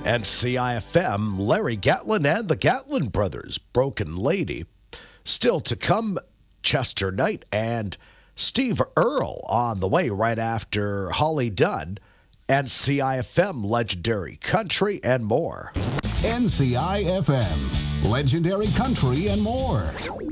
NCIFM, Larry Gatlin and the Gatlin Brothers, Broken Lady. Still to come, Chester Knight and Steve Earle on the way right after Holly Dunn. NCIFM, Legendary Country, and more. NCIFM, Legendary Country, and more.